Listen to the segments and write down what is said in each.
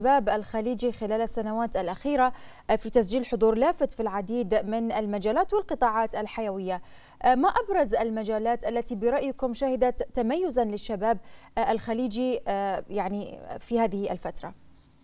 الشباب الخليجي خلال السنوات الأخيرة في تسجيل حضور لافت في العديد من المجالات والقطاعات الحيوية. ما أبرز المجالات التي برأيكم شهدت تميزا للشباب الخليجي يعني في هذه الفترة؟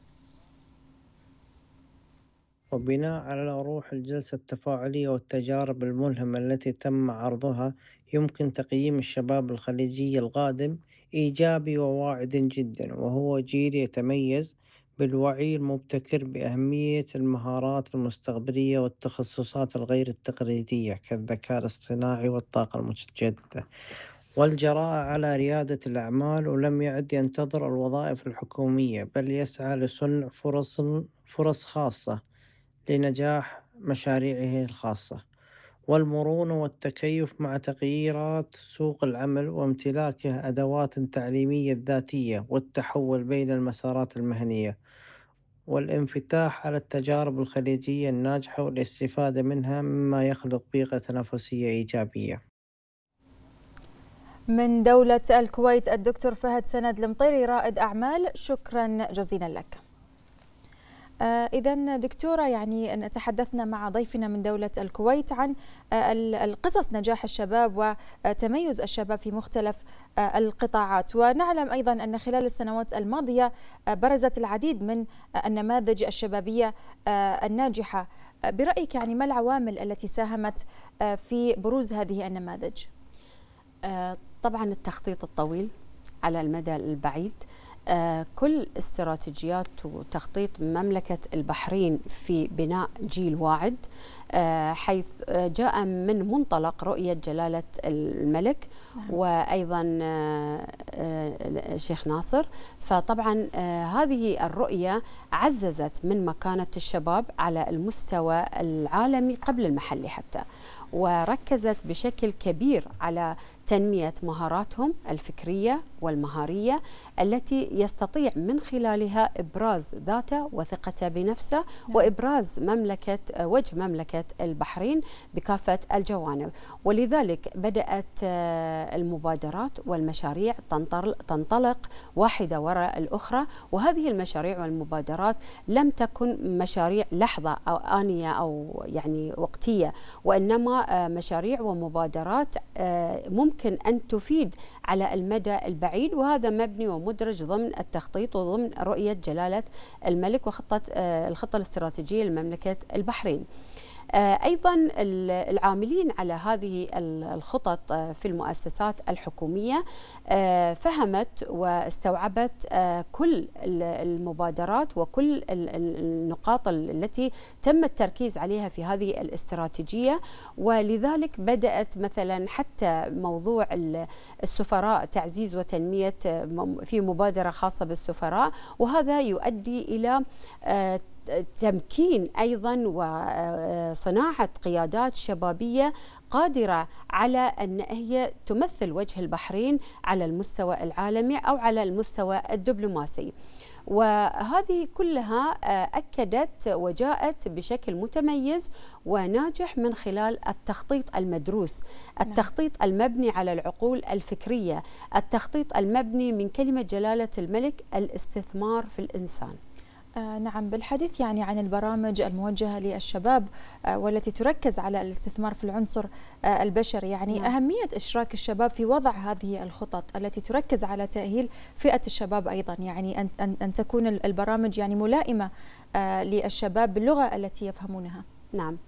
وبناء على روح الجلسة التفاعلية والتجارب الملهمة التي تم عرضها، يمكن تقييم الشباب الخليجي القادم إيجابي وواعد جدا، وهو جيل يتميز بالوعي المبتكر بأهمية المهارات المستقبلية والتخصصات الغير التقليدية كالذكاء الاصطناعي والطاقة المتجددة والجراءة على ريادة الأعمال، ولم يعد ينتظر الوظائف الحكومية بل يسعى لصنع فرص خاصة لنجاح مشاريعه الخاصة، والمرونة والتكيف مع تغييرات سوق العمل وامتلاكه أدوات تعليمية ذاتية والتحول بين المسارات المهنية، والانفتاح على التجارب الخليجية الناجحة والاستفادة منها مما يخلق بيئة تنافسية إيجابية. من دولة الكويت الدكتور فهد سند المطيري رائد أعمال، شكرا جزيلا لك. إذا دكتورة، يعني تحدثنا مع ضيفنا من دولة الكويت عن القصص نجاح الشباب وتميز الشباب في مختلف القطاعات، ونعلم أيضا أن خلال السنوات الماضية برزت العديد من النماذج الشبابية الناجحة. برأيك يعني ما العوامل التي ساهمت في بروز هذه النماذج؟ طبعا التخطيط الطويل على المدى البعيد، كل استراتيجيات وتخطيط مملكة البحرين في بناء جيل واعد، حيث جاء من منطلق رؤية جلالة الملك وأيضا الشيخ ناصر. فطبعا هذه الرؤية عززت من مكانة الشباب على المستوى العالمي قبل المحلي حتى، وركزت بشكل كبير على تنمية مهاراتهم الفكرية والمهارية التي يستطيع من خلالها إبراز ذاته وثقته بنفسه وإبراز وجه مملكة البحرين بكافة الجوانب. ولذلك بدأت المبادرات والمشاريع تنطلق واحدة وراء الأخرى، وهذه المشاريع والمبادرات لم تكن مشاريع لحظة أو آنية أو يعني وقتية، وإنما مشاريع ومبادرات ممكن أن تفيد على المدى البعيد، وهذا مبني ومدرج ضمن التخطيط وضمن رؤية جلالة الملك الخطة الاستراتيجية لمملكة البحرين. أيضا العاملين على هذه الخطط في المؤسسات الحكومية فهمت واستوعبت كل المبادرات وكل النقاط التي تم التركيز عليها في هذه الاستراتيجية، ولذلك بدأت مثلا حتى موضوع السفراء، تعزيز وتنمية في مبادرة خاصة بالسفراء، وهذا يؤدي إلى تمكين أيضا وصناعة قيادات شبابية قادرة على أن هي تمثل وجه البحرين على المستوى العالمي أو على المستوى الدبلوماسي. وهذه كلها أكدت وجاءت بشكل متميز وناجح من خلال التخطيط المدروس، التخطيط المبني على العقول الفكرية، التخطيط المبني من كلمة جلالة الملك الاستثمار في الإنسان. نعم، بالحديث يعني عن البرامج الموجهة للشباب والتي تركز على الاستثمار في العنصر البشري، يعني أهمية إشراك الشباب في وضع هذه الخطط التي تركز على تأهيل فئة الشباب أيضا، يعني أن تكون البرامج يعني ملائمة للشباب باللغة التي يفهمونها. نعم،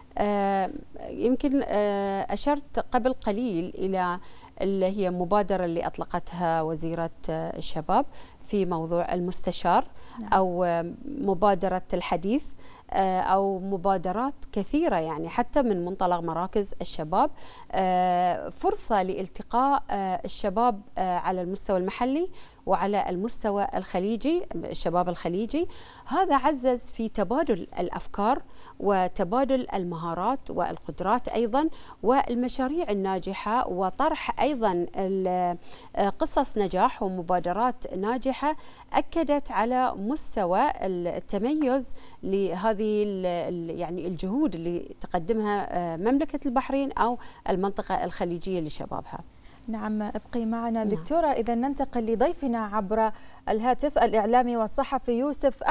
يمكن أشرت قبل قليل إلى اللي هي مبادرة اللي أطلقتها وزيرة الشباب في موضوع المستشار أو مبادرة الحديث أو مبادرات كثيرة، يعني حتى من منطلق مراكز الشباب، فرصة لالتقاء الشباب على المستوى المحلي وعلى المستوى الخليجي، الشباب الخليجي. هذا عزز في تبادل الأفكار وتبادل المهارات والقدرات أيضا والمشاريع الناجحة، وطرح أيضا قصص نجاح ومبادرات ناجحة أكدت على مستوى التميز لهذه يعني الجهود اللي تقدمها مملكة البحرين أو المنطقة الخليجية لشبابها. نعم، ابقي معنا دكتورة. إذا ننتقل لضيفنا عبر الهاتف، الإعلامي والصحفي يوسف